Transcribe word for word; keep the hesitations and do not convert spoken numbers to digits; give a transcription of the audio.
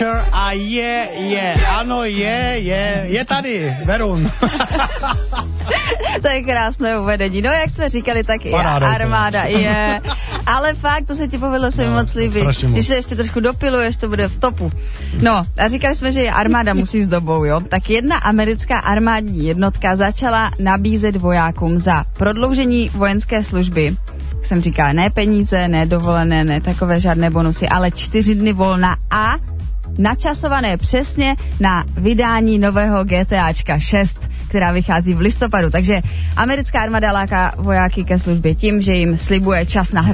Future a je, je, ano, je, je, je tady, Verun. To je krásné uvedení. No, jak jsme říkali, tak i armáda je. Ale fakt, to se ti povedlo, se mi no, moc líbí. Když se ještě trošku dopiluješ, to bude v topu. No, a říkali jsme, že armáda musí s dobou, jo. Tak jedna americká armádní jednotka začala nabízet vojákům za prodloužení vojenské služby. Jak jsem říkala, ne peníze, ne dovolené, ne takové žádné bonusy, ale čtyři dny volna a načasované přesně na vydání nového GTAčka šest, která vychází v listopadu. Takže americká armáda láká vojáky ke službě tím, že jim slibuje čas na hra.